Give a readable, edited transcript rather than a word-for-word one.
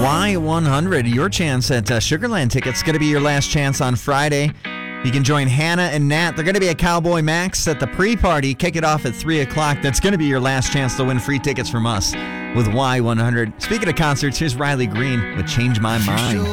Y100, your chance at Sugarland tickets. Going to be your last chance on Friday. You can join Hannah and Nat. They're going to be at Cowboy Max at the pre-party. Kick it off at 3 o'clock. That's going to be your last chance to win free tickets from us with Y100. Speaking of concerts, here's Riley Green with Change My Mind.